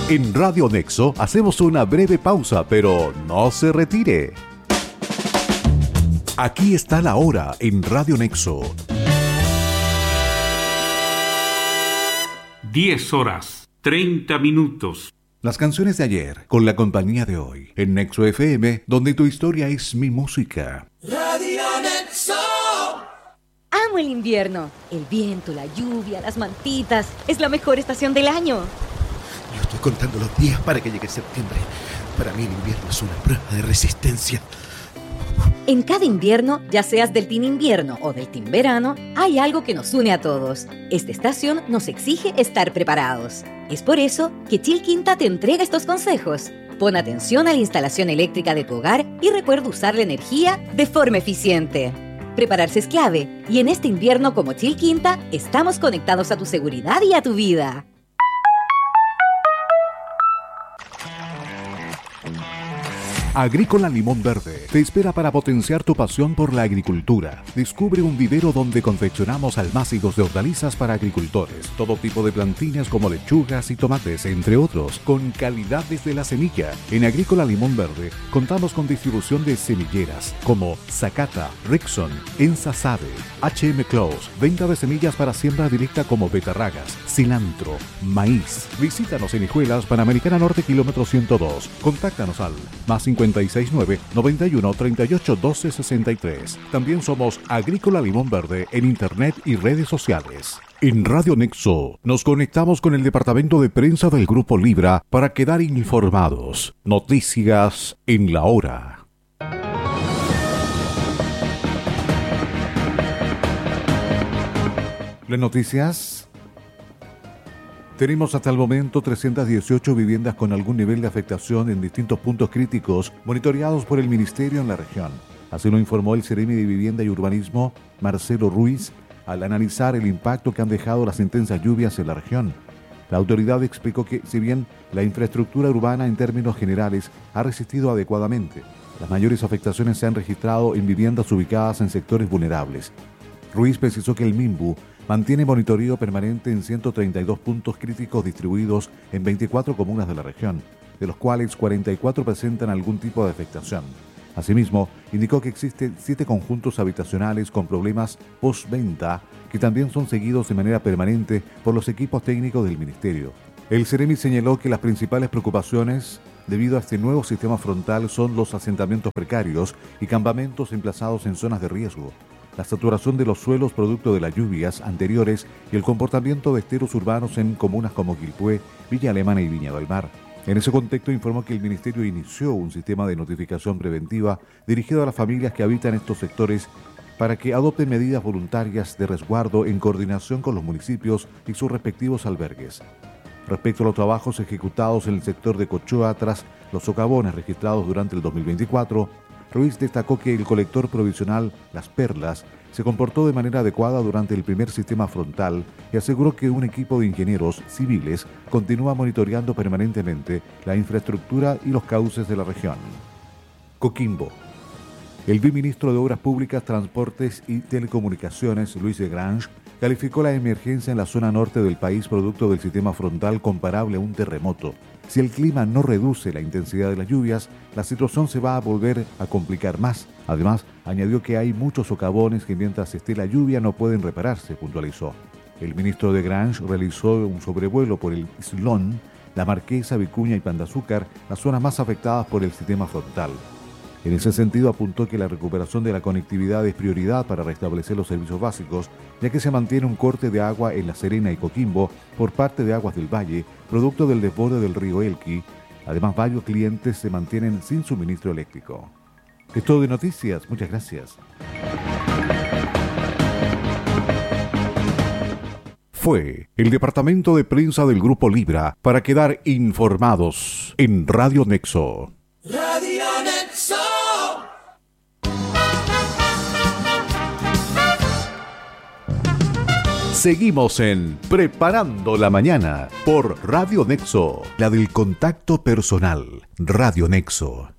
En Radio Nexo hacemos una breve pausa, pero no se retire. Aquí está la hora en Radio Nexo. 10:30. Las canciones de ayer con la compañía de hoy en Nexo FM, donde tu historia es mi música. Radio Nexo. Amo el invierno. El viento, la lluvia, las mantitas. Es la mejor estación del año. Yo estoy contando los días para que llegue septiembre. Para mí el invierno es una prueba de resistencia. En cada invierno, ya seas del team invierno o del team verano, hay algo que nos une a todos. Esta estación nos exige estar preparados. Es por eso que Chil Quinta te entrega estos consejos. Pon atención a la instalación eléctrica de tu hogar y recuerda usar la energía de forma eficiente. Prepararse es clave, y en este invierno como Chil Quinta, estamos conectados a tu seguridad y a tu vida. Agrícola Limón Verde te espera para potenciar tu pasión por la agricultura. Descubre un vivero donde confeccionamos almácigos de hortalizas para agricultores, todo tipo de plantines como lechugas y tomates, entre otros, con calidad desde la semilla. En Agrícola Limón Verde contamos con distribución de semilleras como Zacata, Rickson, Ensa Sabe, HM Close, venta de semillas para siembra directa como betarragas, cilantro, maíz. Visítanos en Hijuelas, Panamericana Norte, kilómetro 102. Contáctanos al +569 91 38 12 63. También somos Agrícola Limón Verde en internet y redes sociales. En Radio Nexo nos conectamos con el departamento de prensa del Grupo Libra para quedar informados. Noticias en la hora. Las noticias. Tenemos hasta el momento 318 viviendas con algún nivel de afectación en distintos puntos críticos monitoreados por el Ministerio en la región. Así lo informó el Seremi de Vivienda y Urbanismo, Marcelo Ruiz, al analizar el impacto que han dejado las intensas lluvias en la región. La autoridad explicó que, si bien la infraestructura urbana en términos generales ha resistido adecuadamente, las mayores afectaciones se han registrado en viviendas ubicadas en sectores vulnerables. Ruiz precisó que el MIMBU mantiene monitoreo permanente en 132 puntos críticos distribuidos en 24 comunas de la región, de los cuales 44 presentan algún tipo de afectación. Asimismo, indicó que existen 7 conjuntos habitacionales con problemas postventa que también son seguidos de manera permanente por los equipos técnicos del Ministerio. El Seremi señaló que las principales preocupaciones debido a este nuevo sistema frontal son los asentamientos precarios y campamentos emplazados en zonas de riesgo, la saturación de los suelos producto de las lluvias anteriores y el comportamiento de esteros urbanos en comunas como Quilpué, Villa Alemana y Viña del Mar. En ese contexto informó que el Ministerio inició un sistema de notificación preventiva dirigido a las familias que habitan estos sectores para que adopten medidas voluntarias de resguardo en coordinación con los municipios y sus respectivos albergues. Respecto a los trabajos ejecutados en el sector de Cochoa tras los socavones registrados durante el 2024, Ruiz destacó que el colector provisional Las Perlas se comportó de manera adecuada durante el primer sistema frontal y aseguró que un equipo de ingenieros civiles continúa monitoreando permanentemente la infraestructura y los cauces de la región. Coquimbo. El viceministro de Obras Públicas, Transportes y Telecomunicaciones, Luis de Grange, calificó la emergencia en la zona norte del país producto del sistema frontal comparable a un terremoto. Si el clima no reduce la intensidad de las lluvias, la situación se va a volver a complicar más. Además, añadió que hay muchos socavones que mientras esté la lluvia no pueden repararse, puntualizó. El ministro de Grange realizó un sobrevuelo por el Islón, La Marquesa, Vicuña y Pan de Azúcar, las zonas más afectadas por el sistema frontal. En ese sentido, apuntó que la recuperación de la conectividad es prioridad para restablecer los servicios básicos, ya que se mantiene un corte de agua en La Serena y Coquimbo por parte de Aguas del Valle, producto del desborde del río Elqui. Además, varios clientes se mantienen sin suministro eléctrico. Es todo de noticias. Muchas gracias. Fue el departamento de prensa del Grupo Libra para quedar informados en Radio Nexo. Radio Nexo. Seguimos en Preparando la Mañana por Radio Nexo, la del contacto personal. Radio Nexo.